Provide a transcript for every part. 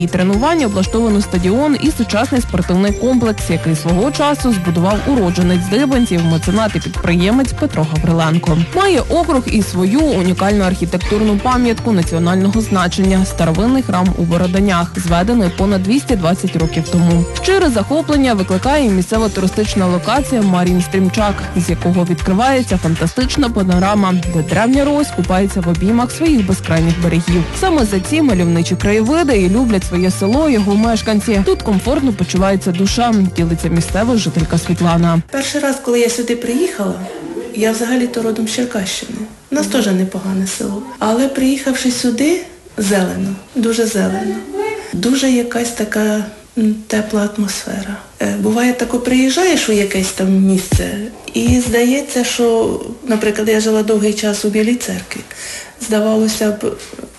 І тренування облаштовано стадіон і сучасний спортивний комплекс, який свого часу збудував уродженець Дибенців, меценат і підприємець Петро Гавриленко. Має округ і свою унікальну архітектурну пам'ятку національного значення – старовинний храм у Бородянях, зведений понад 220 років тому. Щире захоплення викликає місцева туристична локація Мар'їн Стрімчак, з якого відкривається фантастична панорама, де древня Русь купається в обіймах своїх безкрайніх берегів. Саме за ці мальовничі краєвиди і люблять своє село його мешканці. Тут комфортно почувається душа, ділиться місцева жителька Світлана. Перший раз, коли я сюди приїхала, я взагалі-то родом з Черкащини. У нас теж непогане село. Але приїхавши сюди, зелено, дуже зелено. Дуже якась така тепла атмосфера. Буває тако, приїжджаєш у якесь там місце і здається, що, наприклад, я жила довгий час у Білій Церкві. Здавалося б,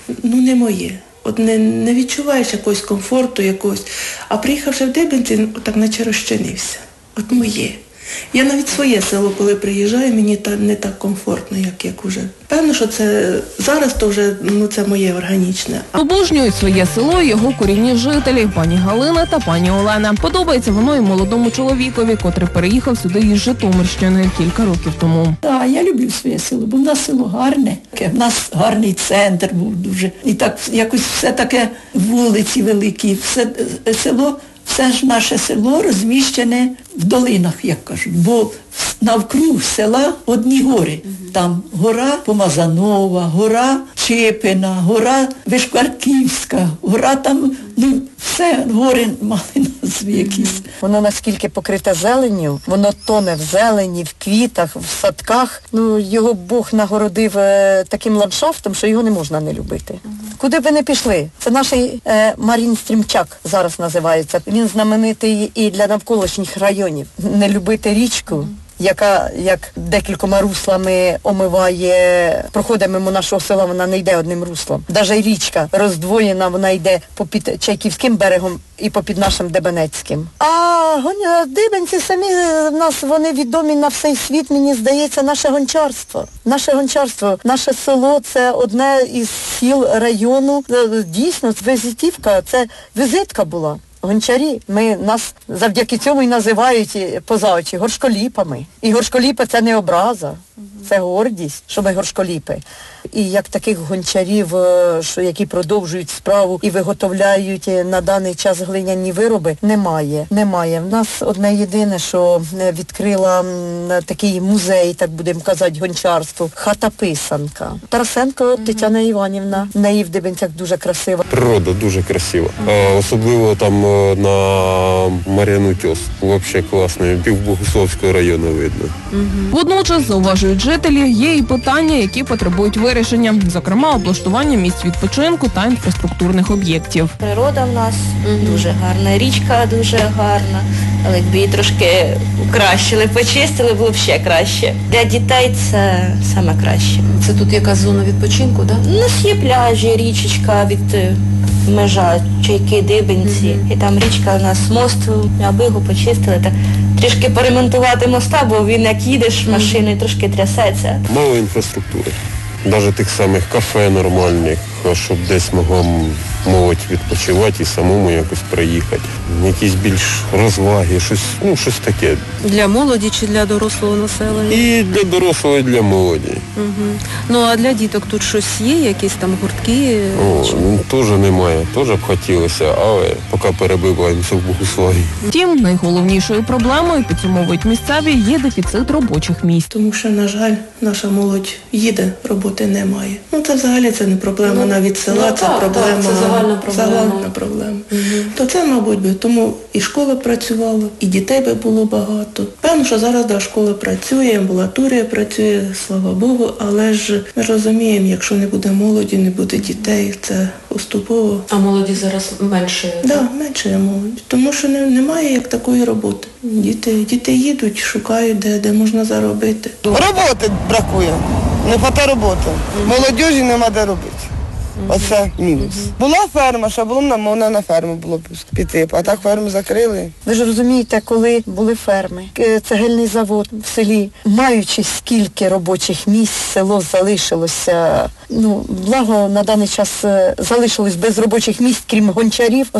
не моє. От не відчуваєш якогось комфорту, якогось. А приїхавши в Дибенці, так наче розчинився. От моє. Я навіть своє село, коли приїжджаю, мені не так комфортно, як уже. Певно, що це зараз то вже це моє органічне. Обожнюють своє село його корінні жителі – пані Галина та пані Олена. Подобається воно і молодому чоловікові, котрий переїхав сюди із Житомирщини кілька років тому. Так, я люблю своє село, бо в нас село гарне. В нас гарний центр був дуже. І так якось все таке, вулиці великі, все село. Все ж наше село розміщене в долинах, як кажуть, бо навкруг села одні гори. Там гора Помазанова, гора Чепина, гора Вишкварківська, гора там, все, гори мали назви якісь. Воно наскільки покрите зеленню, воно тоне в зелені, в квітах, в садках. Його Бог нагородив таким ландшафтом, що його не можна не любити. Куди б ви не пішли? Це наш Мар'їн Стрімчак зараз називається. Він знаменитий і для навколишніх районів. Не любити річку, яка як декількома руслами омиває, проходить мимо нашого села, вона не йде одним руслом. Даже річка роздвоєна, вона йде попід Чайківським берегом і попід нашим Дебенецьким. А Дибенці самі в нас, вони відомі на всей світ, мені здається, наше гончарство. Наше село – це одне із сіл району. Дійсно, візитівка, це візитка була. Гончарі, нас завдяки цьому і називають поза очі горшколіпами. І горшколіпи – це не образа, це гордість, що ми горшколіпи. І як таких гончарів, які продовжують справу і виготовляють на даний час глиняні вироби, немає. В нас одне єдине, що відкрила такий музей, так будемо казати, гончарство, хата-писанка. Тарасенко Тетяна Іванівна, в неї в Дибенцях дуже красива. Природа дуже красива. Особливо там на Мар'яну Тьос. Взагалі класно. Пів Богуславського району видно. Водночас, зауважують жителі, є і питання, які потребують вирішення. Зокрема, облаштування місць відпочинку та інфраструктурних об'єктів. Природа в нас дуже гарна, річка дуже гарна. Але якби її трошки покращили, почистили, було б ще краще. Для дітей це саме краще. Це тут якась зона відпочинку, так? У нас є пляжі, річечка від межа Чайки, Дибенці. І там річка у нас мост, аби його почистили. Так, трішки поремонтувати моста, бо він як їдеш машиною, трошки трясеться. Мало інфраструктури. Навіть тих самих кафе нормальних, щоб десь могла молодь відпочивати і самому якось приїхати. Якісь більш розваги, щось таке. Для молоді чи для дорослого населення? І для дорослого, і для молоді. А для діток тут щось є, якісь там гуртки? Теж немає, теж б хотілося, але поки перебиваємося в Богуславі. Втім, найголовнішою проблемою, підсумовують місцеві, є дефіцит робочих місць. Тому що, на жаль, наша молодь їде, роботи немає. Це взагалі це не проблема навіть села, це проблема. Це загальна проблема. То це, мабуть, би тому і школа працювала, і дітей би було багато. Певно, що зараз школа працює, амбулаторія працює, слава Богу, але ж ми розуміємо, якщо не буде молоді, не буде дітей, це поступово. А молоді зараз менше? Так, менше є молоді. Тому що немає як такої роботи. Діти їдуть, шукають, де можна заробити. Роботи бракує, не хватає роботи. Молодіжі нема де робити. Оце мінус. Була ферма, що було можна на ферму було б піти, а так ферму закрили. Ви ж розумієте, коли були ферми, цегельний завод в селі, маючи скільки робочих місць, село залишилося, благо на даний час залишилось без робочих місць, крім гончарів.